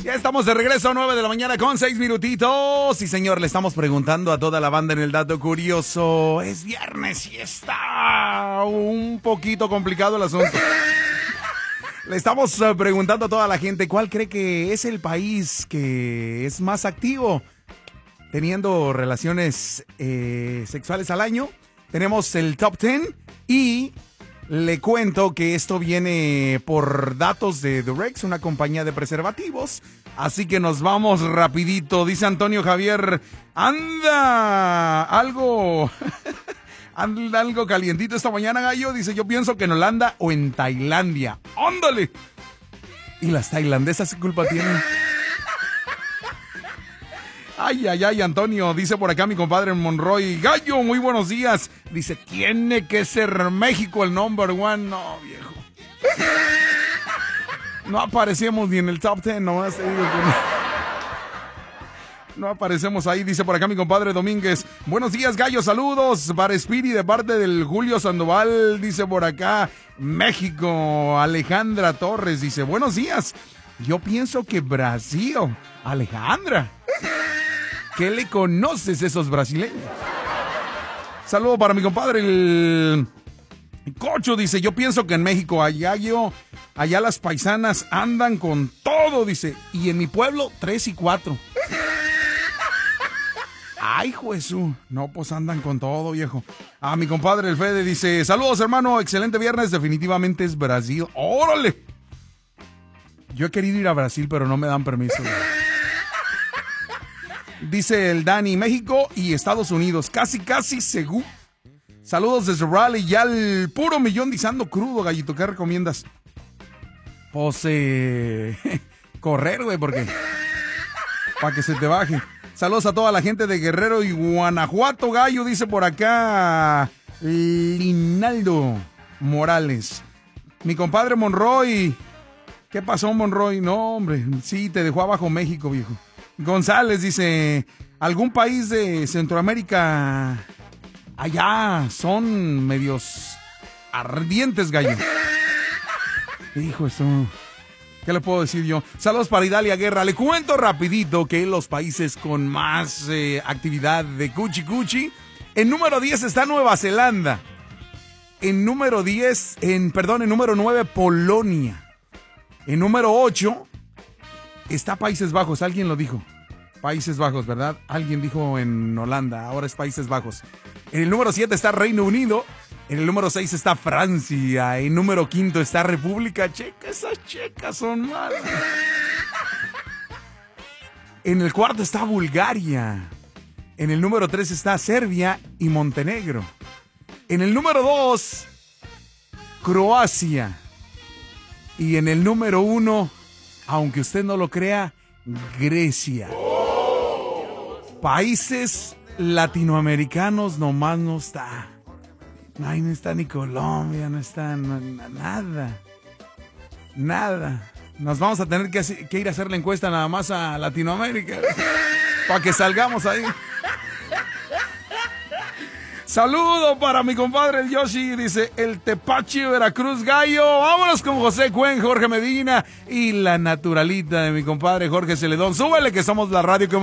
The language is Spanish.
Ya estamos de regreso a 9 de la mañana con 6 minutitos. Y señor, le estamos preguntando a toda la banda en el dato curioso. Es viernes y está un poquito complicado el asunto. Le estamos preguntando a toda la gente cuál cree que es el país que es más activo teniendo relaciones sexuales al año. Tenemos el top 10 y le cuento que esto viene por datos de Durex, una compañía de preservativos. Así que nos vamos rapidito. Dice Antonio Javier, anda algo calientito esta mañana, gallo. Dice, yo pienso que en Holanda o en Tailandia. ¡Ándale! ¿Y las tailandesas qué culpa tienen? Ay, Antonio, dice por acá mi compadre Monroy. Gallo, muy buenos días. Dice, tiene que ser México el number one. No, viejo. No aparecemos ni en el top 10, nomás te digo que no aparecemos ahí. Dice por acá mi compadre Domínguez. Buenos días, gallo, saludos. Bar Spiri de parte del Julio Sandoval. Dice por acá, México. Alejandra Torres dice, buenos días. Yo pienso que Brasil. Alejandra, ¿qué le conoces a esos brasileños? Saludo para mi compadre el Cocho, dice, yo pienso que en México, allá las paisanas andan con todo, dice, y en mi pueblo 3 y 4. Ay, Jesús, no, pues andan con todo, viejo. A mi compadre el Fede dice, saludos hermano, excelente viernes, definitivamente es Brasil. ¡Órale! Yo he querido ir a Brasil, pero no me dan permiso. Dice el Dani, México y Estados Unidos, casi seguro. Saludos desde Raleigh, ya el puro millón dice, ando crudo, gallito, ¿qué recomiendas? Pues, correr, güey, porque para que se te baje. Saludos a toda la gente de Guerrero y Guanajuato, gallo, dice por acá Linaldo Morales. Mi compadre Monroy, ¿qué pasó, Monroy? No, hombre, sí, te dejó abajo México, viejo. González dice, ¿algún país de Centroamérica? Allá son medios ardientes, gallo. Hijo, eso, ¿qué le puedo decir yo? Saludos para Idalia Guerra. Le cuento rapidito que los países con más actividad de cuchi. En número 10 está Nueva Zelanda. En número 9, Polonia. En número 8 está Países Bajos. Alguien lo dijo. Países Bajos, ¿verdad? Alguien dijo en Holanda. Ahora es Países Bajos. En el número 7 está Reino Unido. En el número 6 está Francia. En el número 5 está República Checa. Esas checas son malas. En el 4 está Bulgaria. En el número 3 está Serbia y Montenegro. En el número 2, Croacia. Y en el número 1, aunque usted no lo crea, Grecia. Países latinoamericanos nomás no está. Ay, no está ni Colombia, no está nada. Nos vamos a tener que ir a hacer la encuesta nada más a Latinoamérica para que salgamos ahí. Saludo para mi compadre el Yoshi, dice el Tepache Veracruz, gallo. Vámonos con José Cuen, Jorge Medina y la naturalita de mi compadre Jorge Celedón. Súbele que somos la radio que